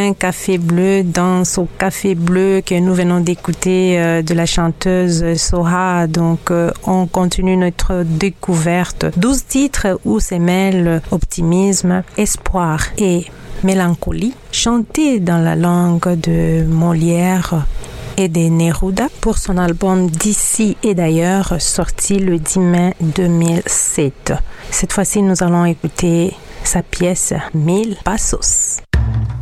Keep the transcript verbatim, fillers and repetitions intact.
matin, Café Bleu, danse au Café Bleu que nous venons d'écouter euh, de la chanteuse Soha. Donc, euh, on continue notre découverte. douze titres où se mêlent optimisme, espoir et mélancolie, chantés dans la langue de Molière et de Neruda pour son album D'ici et d'ailleurs, sorti le dix mai deux mille sept. Cette fois-ci, nous allons écouter sa pièce Mille Passos.